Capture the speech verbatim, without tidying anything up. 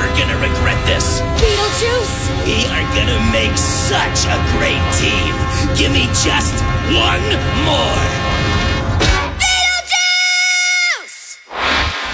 never gonna regret this. Beetlejuice! We are gonna make such a great team. Give me just one more.